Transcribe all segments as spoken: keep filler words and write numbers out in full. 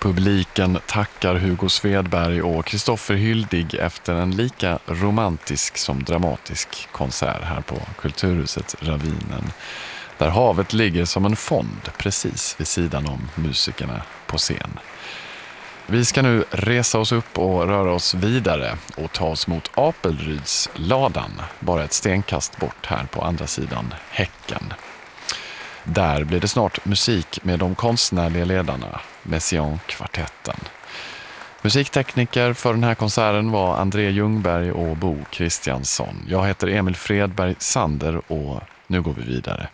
Publiken tackar Hugo Svedberg och Kristoffer Hyldig efter en lika romantisk som dramatisk konsert här på Kulturhuset Ravinen, där havet ligger som en fond precis vid sidan om musikerna på scen. Vi ska nu resa oss upp och röra oss vidare och ta oss mot Apelrydsladan, bara ett stenkast bort här på andra sidan Häcken. Där blir det snart musik med de konstnärliga ledarna, Messiaen-kvartetten. Musiktekniker för den här konserten var André Ljungberg och Bo Kristiansson. Jag heter Emil Fredberg Sander och nu går vi vidare.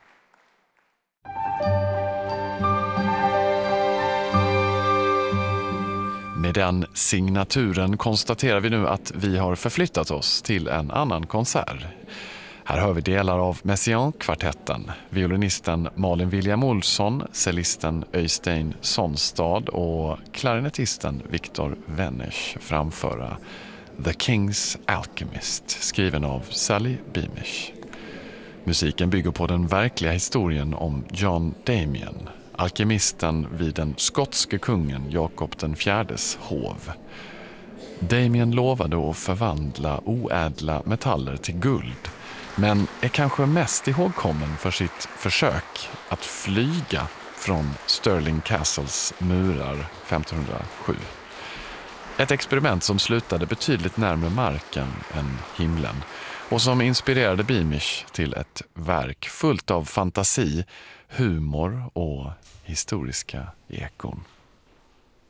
Med den signaturen konstaterar vi nu att vi har förflyttat oss till en annan konsert. Här hör vi delar av Messiaen-kvartetten, violinisten Malin William Olsson, cellisten Öystein Sonstad och klarinettisten Viktor Wennersch framföra The King's Alchemist, skriven av Sally Beamish. Musiken bygger på den verkliga historien om John Damien, alkemisten vid den skotske kungen Jakob den fjärdes hov. Damien lovade att förvandla oädla metaller till guld, men är kanske mest ihågkommen för sitt försök att flyga från Stirling Castles murar femtonhundrasju. Ett experiment som slutade betydligt närmare marken än himlen och som inspirerade Beamish till ett verk fullt av fantasi, humor och historiska ekon.